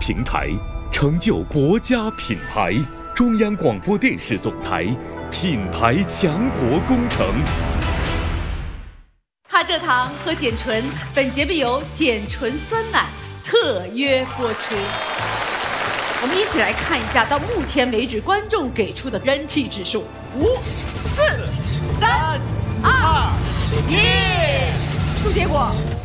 平台，成就国家品牌。中央广播电视总台品牌强国工程。 哈蔗糖喝碱醇，本节目由碱醇酸奶特约播出。我们一起来看一下，到目前为止观众给出的人气指数：5、4、3、2、1。出结果。